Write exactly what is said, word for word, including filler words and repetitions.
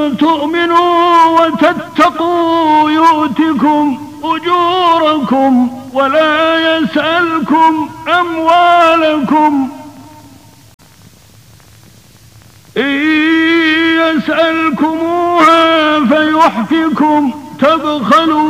تؤمنوا وتتقوا يؤتكم أجوركم ولا يسألكم أموالكم إن يسألكموها فيحفكم تبخلوا